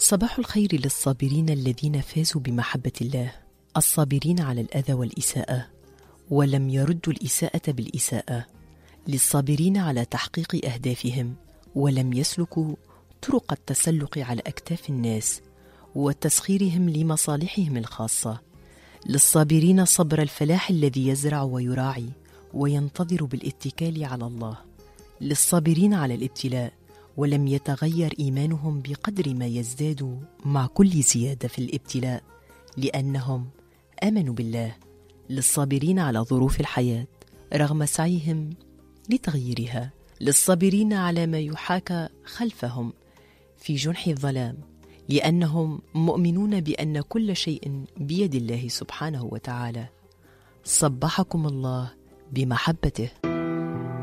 صباح الخير للصابرين الذين فازوا بمحبة الله، الصابرين على الأذى والإساءة ولم يردوا الإساءة بالإساءة، للصابرين على تحقيق أهدافهم ولم يسلكوا طرق التسلق على أكتاف الناس وتسخيرهم لمصالحهم الخاصة، للصابرين صبر الفلاح الذي يزرع ويراعي وينتظر بالاتكال على الله، للصابرين على الابتلاء ولم يتغير إيمانهم بقدر ما يزداد مع كل زيادة في الابتلاء لأنهم آمنوا بالله، للصابرين على ظروف الحياة رغم سعيهم لتغييرها، للصابرين على ما يحاكى خلفهم في جنح الظلام لأنهم مؤمنون بأن كل شيء بيد الله سبحانه وتعالى. صبحكم الله بمحبته.